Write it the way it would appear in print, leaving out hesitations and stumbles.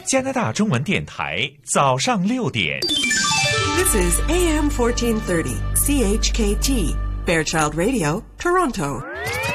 加拿大中文电台早上6点。 This is AM 1430, CHKT, Fairchild Radio, Toronto.